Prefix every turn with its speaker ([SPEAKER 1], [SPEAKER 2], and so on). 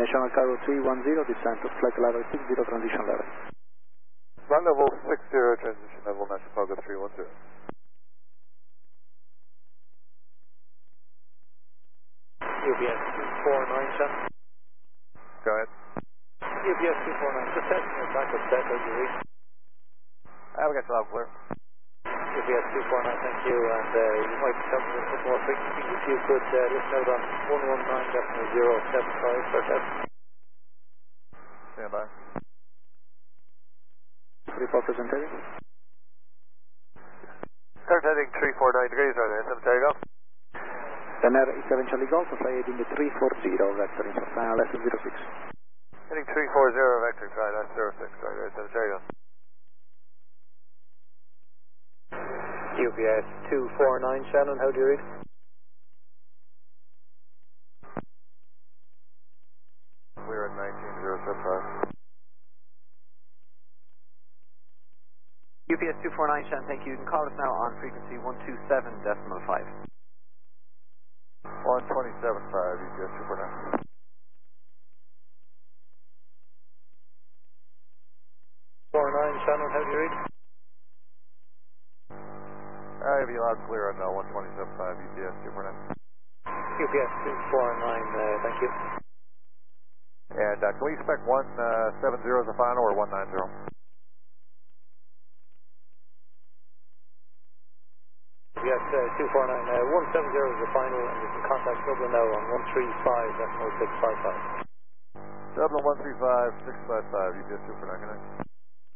[SPEAKER 1] National Cargo 310, descent to flight level 60, transition level.
[SPEAKER 2] Flight level 60, transition level, National Cargo 310.
[SPEAKER 3] UPS 249, channel.
[SPEAKER 2] Go ahead.
[SPEAKER 3] UPS 249, just testing your backup set as you reach.
[SPEAKER 2] We got you loud clear.
[SPEAKER 3] UPS 249, thank you, and you might be jumping a bit more frequency if you could listen out on 119.075 for test.
[SPEAKER 2] Stand by.
[SPEAKER 1] Report present heading.
[SPEAKER 2] Start heading 349 degrees, right there, 7 Charlie Golf.
[SPEAKER 1] Ryanair E7 Charlie Golf, fly heading 340, vector in final S06.
[SPEAKER 2] Heading 340, vector, try that 06, right there, 7 Charlie Golf.
[SPEAKER 3] UPS 249, Shannon, how do you read?
[SPEAKER 2] We're at 19075.
[SPEAKER 3] UPS 249, Shannon, thank you. You can call us now on frequency 127.5.
[SPEAKER 2] 127.5, UPS 249.
[SPEAKER 3] 49, Shannon, how do you read?
[SPEAKER 2] I'll be loud and clear on 127.5, UPS 249.
[SPEAKER 3] UPS 249, thank you.
[SPEAKER 2] And can we expect 170 as a final or 190?
[SPEAKER 3] UPS 249, 170 is the final, and you can contact Dublin now on 135.655.
[SPEAKER 2] Dublin 135.655, UPS 249, good night.